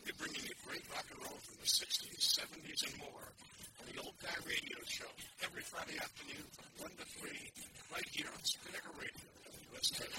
be bringing you great rock and roll from the 60s, 70s, and more on the Old Guy Radio Show every Friday afternoon from 1